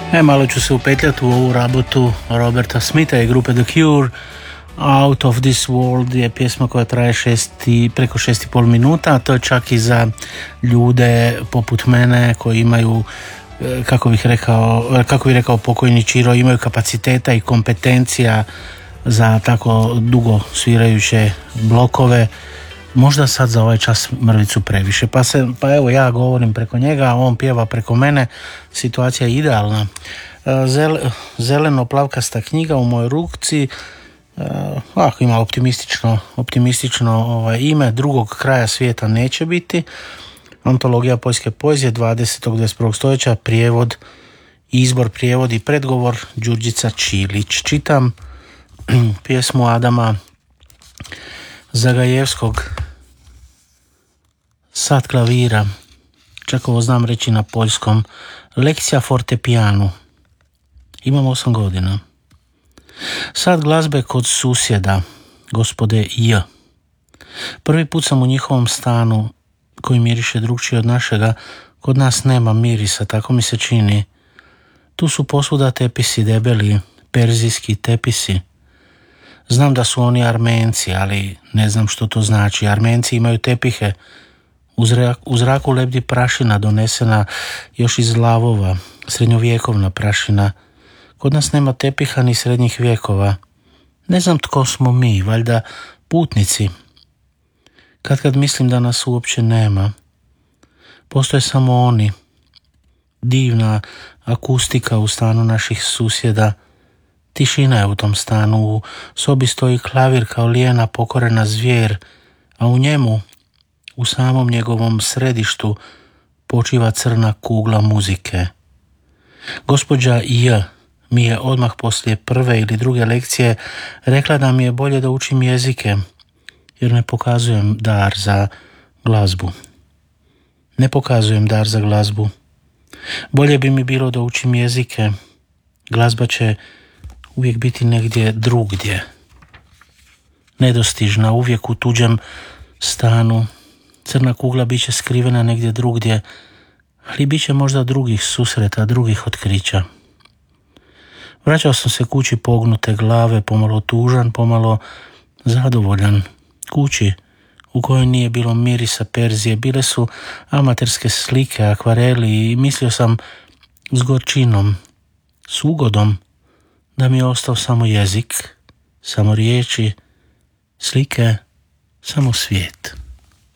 Malo ću se upetljati u ovu rabotu Roberta Smitha i grupe The Cure. Out of this world je pjesma koja traje preko 6,5 minuta. To je čak i za ljude poput mene koji imaju, kako bih rekao pokojni Čiro, imaju kapaciteta i kompetencija za tako dugo svirajuće blokove. Možda sad za ovaj čas mrvicu previše. Pa evo ja govorim preko njega, a on pjeva preko mene. Situacija je idealna. Zeleno-plavkasta knjiga u mojoj ruci. Ima optimistično ime. Drugog kraja svijeta neće biti. Antologija poljske poezije 20. 21. stoljeća. Izbor, prijevod i predgovor Đurđica Čilić. Čitam pjesmu Adama Zagajevskog, Sat klavira, čak ovo znam reći na poljskom, lekcija fortepijanu. Imam 8 godina. Sat glazbe kod susjeda, gospode J. Prvi put sam u njihovom stanu, koji miriše drugčije od našega. Kod nas nema mirisa, tako mi se čini. Tu su posvuda tepisi, debeli, perzijski tepisi. Znam da su oni Armenci, ali ne znam što to znači. Armenci imaju tepihe. U zraku lebdi prašina donesena još iz lavova, srednjovjekovna prašina. Kod nas nema tepiha ni srednjih vjekova. Ne znam tko smo mi, valjda putnici. Kad mislim da nas uopće nema. Postoje samo oni. Divna akustika u stanu naših susjeda. Tišina je u tom stanu. U sobi stoji klavir kao lijena pokorena zvijer, a u njemu, u samom njegovom središtu, počiva crna kugla muzike. Gospođa J mi je odmah poslije prve ili druge lekcije rekla da mi je bolje da učim jezike, jer ne pokazujem dar za glazbu. Bolje bi mi bilo da učim jezike. Glazba će uvijek biti negdje drugdje. Nedostižna, uvijek u tuđem stanu. Crna kugla bit će skrivena negdje drugdje, ali bit će možda drugih susreta, drugih otkrića. Vraćao sam se kući pognute glave, pomalo tužan, pomalo zadovoljan. Kući u kojoj nije bilo mirisa perzije, bile su amaterske slike, akvareli i mislio sam s gorčinom, s ugodom, da mi je ostao samo jezik, samo riječi, slike, samo svijet.